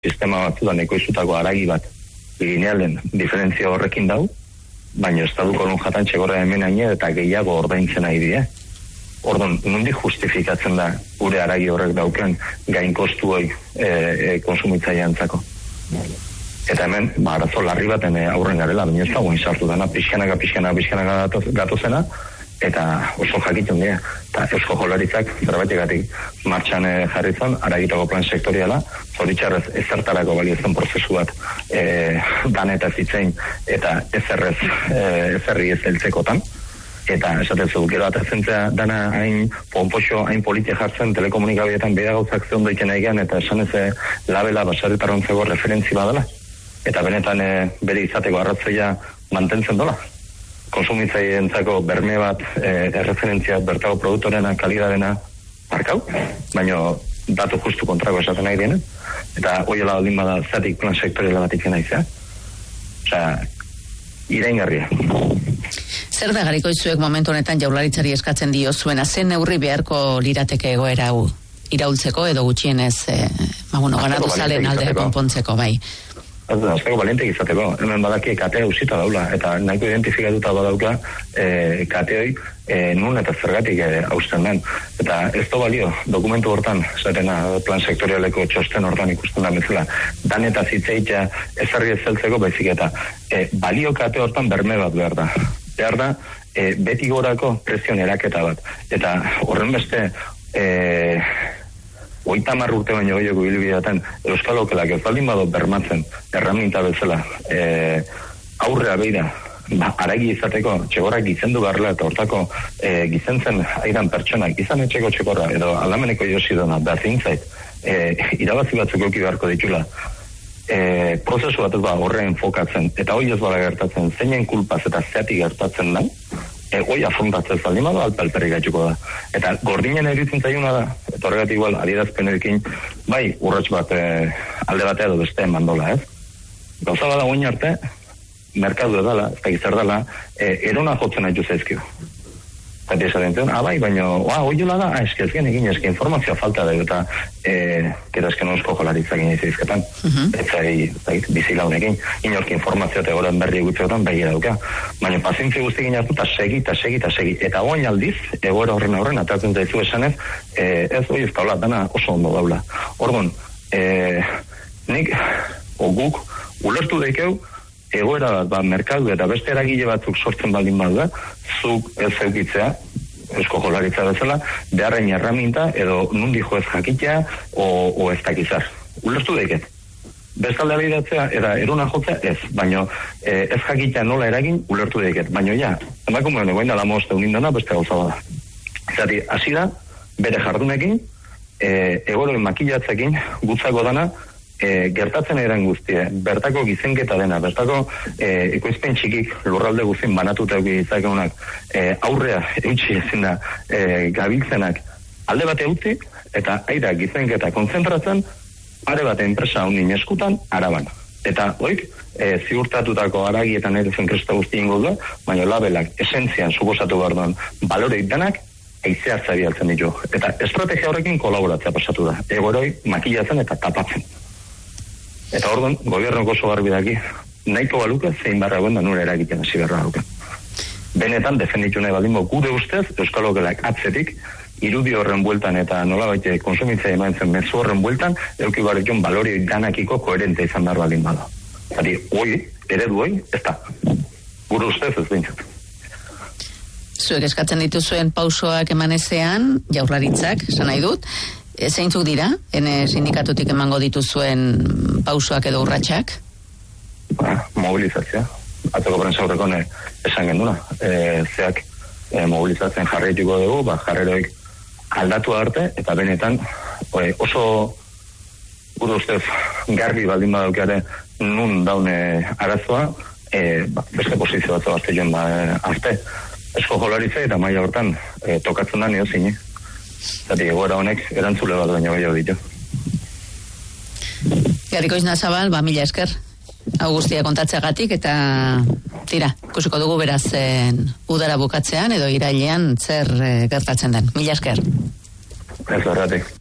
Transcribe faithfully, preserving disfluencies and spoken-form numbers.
sistema batzutan ekoizutako aragi bat linealen diferentzia horrekin dau, baina estatuko nun jatan txegorra hemen haine eta gehiago ordaintzen nahi die. Orduan, nundi justifikatzen da gure aragi horrek dauken gain kostu hoi e, e, konsumitzaileantzako. Eta hemen, ba, arazo larri baten aurren garela, baina ez dagoen sartu dena, pixkanaka, pixkanaka, pixkanaka gatozena, eta oso jakitun dira. Eta Eusko Jaurlaritzak zerbaitegatik martxan e, jarri zen, aragitako plan sektoriala, zoritxarrez ezertarako baliozen prozesu bat e, danetaz itzein eta ezerrez, e, ezerri ez heltzekotan. Eta esatezu, gero atazentzea dana hain ponpoxo, hain politia jartzen telekomunikabideetan bera gauzak zeon doiken aigean, eta esan ez labela basarritarrontzeko referentzi badala. Eta benetan e, bere izateko arratzoia mantentzen dola. Konsumitzaientzako berme bat e, erreferentzia bertago produktorena, kalidadena parkau, baina datu justu kontrako esaten nahi dienen. Eta hoiela aldin bada zatik plan sektoriala bat iken naizea. Osea, iraingarria. Zer da garikoizuek momentu honetan Jaurlaritzari eskatzen dio zuena, zen neurri beharko lirateke egoera hau iraultzeko edo gutxienez e, ba, bueno, ganatu zalen aldea konpontzeko, bai. Azteko baliente izateko, hemen badaki katea usita daula, eta nahiko identifikatuta badauka e, kateoi e, nun eta zergatik e, hausten den. Eta ez da balio, dokumentu hortan, zaten plan sektorialeko txosten hortan ikusten da bezala, dan eta zitzeitea ezarri ezeltzeko baizik eta e, balio kate hortan berme bat behar da. Behar da, e, beti gorako presion eraketa bat. Eta horren beste, e, oita hamar urte baino gehiago bilbideatan Euskal Okelak ez baldin bado bermatzen erraminta bezala e, aurrea beira ba, aragi izateko txegorrak gizendu garrela eta hortako e, gizentzen aidan pertsonak izan etxeko txegorra edo aldameneko josidona berzintzait e, irabazi batzuk euki beharko ditula e, prozesu bat ez ba horre enfokatzen eta hoi ez bala gertatzen zeinen kulpaz eta zeatik gertatzen da E, oi afrontatzen zaldin bado, alpalperri gaituko da. Eta gordinen eritzen zaiuna da, eta horregatik igual, adierazpenekin, bai, urrats bat e, alde batea edo beste mandola, ez? Gauza bada oin arte, merkadu edala, ez da gizar dela, e, erona jotzen haitu zaizkio. Eta esaten zuen, ah, bai, baina, ah, oiola da, ah, eski ezken egin, eski informazioa falta da, eta e, kera esken Eusko Jaurlaritzak egin izizketan, uh-huh. Eta bizilaunekin, inorki informazioa eta goren berri egutzeotan begira dauka. Baina pazientzi guzti egin hartu, eta segi, eta segi, eta segi. Eta oain aldiz, egoera horren aurren, atatzen zaizu esanez, e, ez hoi ez daula, dana oso ondo daula. Orduan, e, nik, o guk, ulertu daikeu, egoera bat, ba, merkadu eta beste eragile batzuk sortzen baldin badu, zuk ez zeukitzea, Eusko Jaurlaritza bezala, beharren erraminta edo nundi jo ez jakitea o, o ez dakizar. Ulertu daiket. Bestalde abidatzea, eta eruna jotzea ez, baina e, ez jakitea nola eragin, ulertu daiket. Baina ja, emakume honek baina lamo oste unindana beste gauza bada. Zati, hasi da, bere jardunekin, e, egoroen makilatzekin, gutzako dana, E, gertatzen eran guztie, bertako gizenketa dena, bertako e, ekoizpen txikik lurralde guztien banatuta eukizakeunak e, aurrea eutxi ezin da e, gabiltzenak alde bate utzi eta aira gizenketa konzentratzen pare bate enpresa honin eskutan araban. Eta hoik e, ziurtatutako aragietan ere zen kresta guzti ingo du, baina labelak esentzian suposatu behar duen baloreik denak eizea zabialtzen ditu. Eta estrategia horrekin kolaboratzea pasatu da. Egoroi makilatzen eta tapatzen. Eta orduan, gobernoko oso garbi daki, nahiko baluke zein barra guen da nure eragiten hasi berra duke. Benetan, defenditu nahi baldin gure ustez, Euskal Okelak atzetik, irudi horren bueltan eta nolabait konsumitzea eman zen mezu horren bueltan, euki barrikion balori danakiko koherente izan behar baldin bada. Zati, hoi, eredu hoi, ez da. Gure ustez ez bintzat. Zuek eskatzen dituzuen pausoak emanezean, Jaurlaritzak, esan nahi dut, zeintzuk dira, ene sindikatutik emango dituzuen pausoak edo urratsak? Ba, mobilizazioa. Atzeko prentsaurreko esan genduna. E, zeak e, mobilizatzen jarraituko dugu, ba, jarreroik aldatu arte, eta benetan e, oso gure ustez garbi baldin badaukare nun daune arazoa, e, ba, beste posizio batzu azte joan ba, arte. Eusko Jaurlaritza eta maila hortan e, tokatzen da nio zine. Zati, egoera honek erantzule bat baino gehiago ditu. Garikoiz Nazabal, ba, mila esker. Hau guztia kontatzeagatik eta tira, ikusiko dugu beraz en, udara bukatzean edo irailean zer e, gertatzen den. Mila esker. Ez horretik.